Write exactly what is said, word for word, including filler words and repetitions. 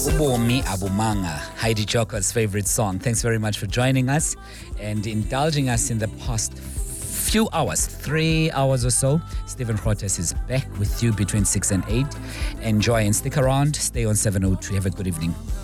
Ubomi Abumanga, Heidi Choko's favorite song. Thanks very much for joining us and indulging us in the past few hours, three hours or so. Stephen Grootes is back with you between six and eight. Enjoy and stick around. Stay on seven oh two. Have a good evening.